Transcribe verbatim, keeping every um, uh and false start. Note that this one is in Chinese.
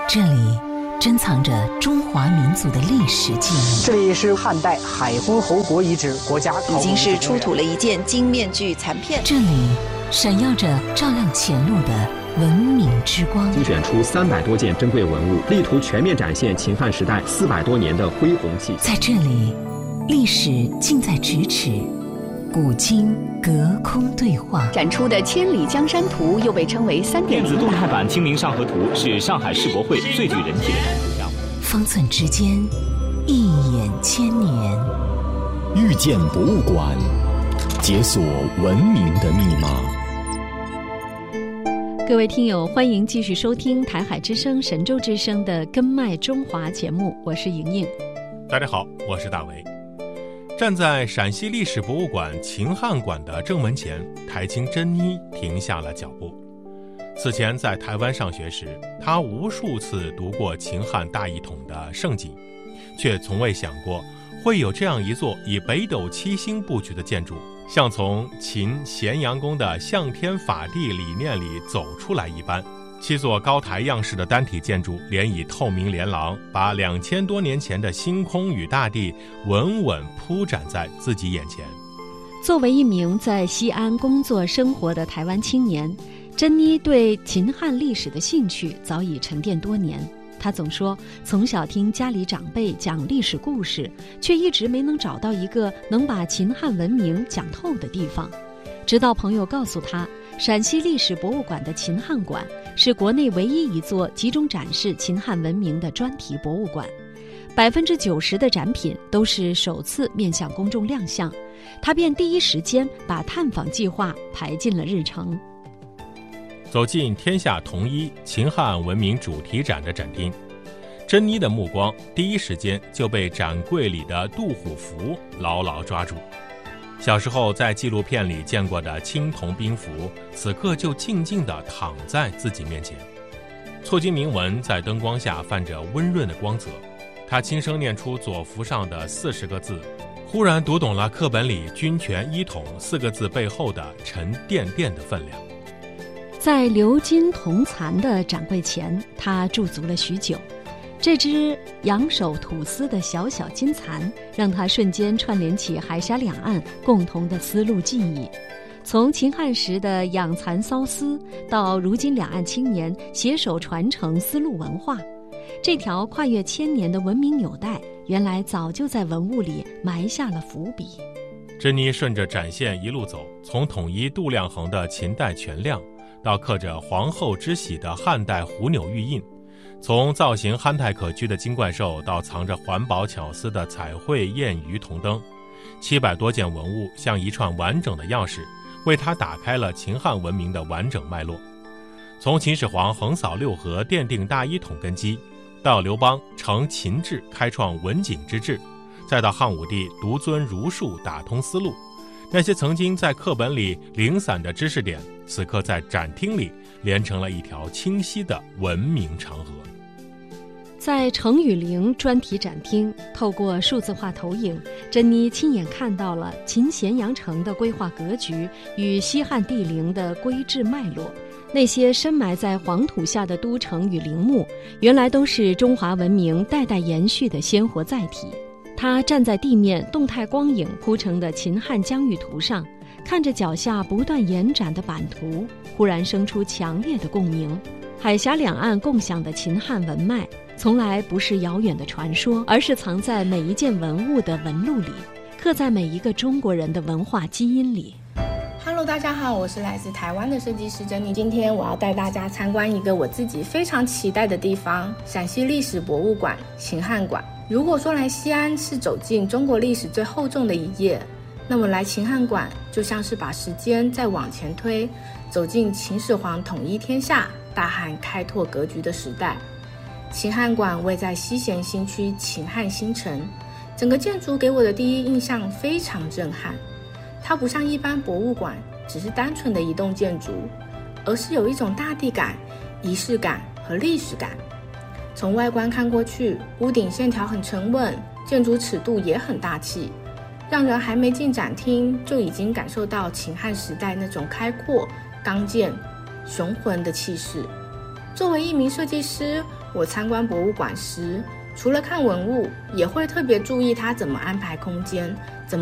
这里珍藏着中华民族的历史记忆。 这里是汉代海昏侯国遗址国家考古已经是出土了一件金面具残片。 这里闪耀着照亮前路的文明之光。 精选出三百多件珍贵文物，力图全面展现秦汉时代四百多年的恢宏气息。 在这里，历史近在咫尺，古今隔空对话。 展出的《千里江山图》又被称为三点零电子动态版《清明上河图》是上海世博会最具人气的展出项目。 方寸之间，一眼千年。 遇见博物馆，解锁文明的密码。 各位听友，欢迎继续收听台海之声、神州之声的《根脉中华》节目，我是莹莹。 大家好，我是大为。站在陕西历史博物馆秦汉馆的正门前，台青珍妮停下了脚步。此前在台湾上学时，她无数次读过秦汉大一统的盛景，却从未想过会有这样一座以北斗七星布局的建筑，像从秦咸阳宫的向天法地理念里走出来一般。七座高台样式的单体建筑连以透明连廊，把两千多年前的星空与大地稳稳铺展在自己眼前。 作为一名在西安工作生活的台湾青年，珍妮对秦汉历史的兴趣早已沉淀多年。她总说，从小听家里长辈讲历史故事，却一直没能找到一个能把秦汉文明讲透的地方。直到朋友告诉她，陕西历史博物馆的秦汉馆是国内唯一一座集中展示秦汉文明的专题博物馆，百分之九十的展品都是首次面向公众亮相，他便第一时间把探访计划排进了日程。 走进天下统一秦汉文明主题展的展厅，珍妮的目光第一时间就被展柜里的杜虎符牢牢抓住。小时候在纪录片里见过的青铜兵符，此刻就静静地躺在自己面前。错金铭文在灯光下泛着温润的光泽，他轻声念出左符上的四十个字，忽然读懂了课本里君权一统四个字背后的沉甸甸的分量。 在鎏金铜蚕的展柜前，他驻足了许久。这只仰首吐丝的小小金蚕，让他瞬间串联起海峡两岸共同的丝路记忆。从秦汉时的养蚕缫丝，到如今两岸青年携手传承丝路文化，这条跨越千年的文明纽带，原来早就在文物里埋下了伏笔。 珍妮顺着展线一路走，从统一度量衡的秦代全亮，到刻着皇后之玺的汉代虎钮玉印，从造型憨态可掬的金怪兽到藏着环保巧思的彩绘燕鱼铜灯，七百多件文物像一串完整的钥匙，为他打开了秦汉文明的完整脉络。从秦始皇横扫六合奠定大一统根基，到刘邦承秦制开创文景之治，再到汉武帝独尊儒术打通丝路，那些曾经在课本里零散的知识点，此刻在展厅里连成了一条清晰的文明长河。 在程宇陵专题展厅，透过数字化投影，珍妮亲眼看到了秦咸阳城的规划格局与西汉帝陵的规制脉络。那些深埋在黄土下的都城与陵墓，原来都是中华文明代代延续的鲜活载体。他站在地面动态光影铺成的秦汉疆域图上，看着脚下不断延展的版图，忽然生出强烈的共鸣。海峡两岸共享的秦汉文脉，从来不是遥远的传说，而是藏在每一件文物的纹路里，刻在每一个中国人的文化基因里。 Hello， 大家好，我是来自台湾的设计师珍妮。今天我要带大家参观一个我自己非常期待的地方——陕西历史博物馆秦汉馆。如果说来西安是走进中国历史最厚重的一页，那么来秦汉馆就像是把时间再往前推，走进秦始皇统一天下、大汉开拓格局的时代。秦汉馆位在西咸新区秦汉新城，整个建筑给我的第一印象非常震撼。它不像一般博物馆只是单纯的一栋建筑，而是有一种大地感、仪式感和历史感。从外观看过去，屋顶线条很沉稳，建筑尺度也很大气，让人还没进展厅就已经感受到秦汉时代那种开阔、刚健、雄浑的气势。 作为一名设计师，我参观博物馆时，除了看文物，也会特别注意它怎么安排空间，怎么